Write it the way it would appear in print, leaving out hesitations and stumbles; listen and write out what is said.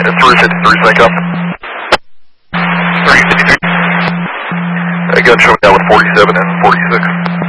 353, sync up. 353. Gun showing down with 47 and 46.